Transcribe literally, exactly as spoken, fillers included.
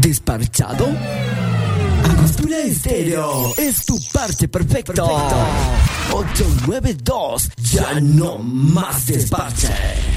¿Desparchado? Angostura Estéreo es tu parche perfecto. perfecto. ocho nueve dos, ya no más desparche.